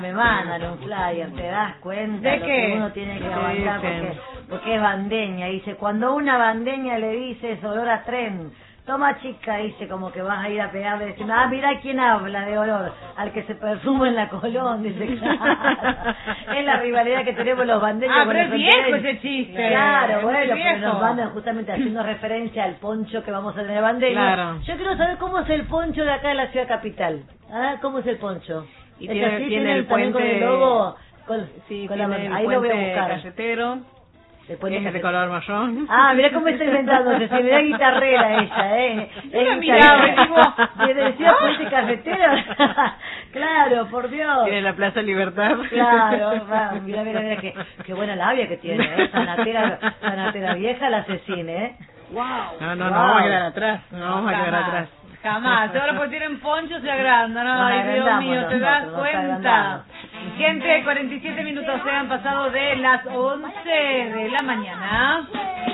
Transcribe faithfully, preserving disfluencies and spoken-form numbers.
Me mandan un flyer, ¿te das cuenta? ¿De lo qué? que uno tiene que aguantar porque, porque es bandeña. Dice, cuando una bandeña le dice es olor a tren, toma chica, dice, como que vas a ir a pegarle, decir, ah, mira quién habla de olor, al que se perfume en la Colón, dice, claro. Es la rivalidad que tenemos los bandeños. Ah, con pero los es viejo frontereños. ese chiste. Claro, Es bueno, pero viejo. nos mandan justamente haciendo referencia al poncho que vamos a tener bandeño. Claro. Yo quiero saber cómo es el poncho de acá de la ciudad capital. ¿Ah? ¿Cómo es el poncho? Y ¿Es tiene, así? tiene el también puente, con el logo, con, sí, con tiene la, el ahí lo voy a puente buscar. Galletero, El puente es de Galletero. color marrón. Ah, mirá cómo está inventándose, se mirá guitarrera ella, ¿eh? Yo la Es miraba y guitarrera. digo, ¿Le decía puente carretera? Claro, por Dios. Tiene la Plaza Libertad. Claro, va, mirá, mirá, mirá, qué, qué buena labia que tiene, ¿eh? Sanatera, sanatera vieja la asesine, ¿eh? wow. No, no, Wow. no vamos a quedar atrás, no vamos a quedar Jamás, atrás. Jamás. Ahora por tienen poncho se agrandan. Nos Ay, Dios agrandamos mío, ¿te nosotros, das nos cuenta? agrandamos. Gente, cuarenta y siete minutos se han pasado de las once de la mañana.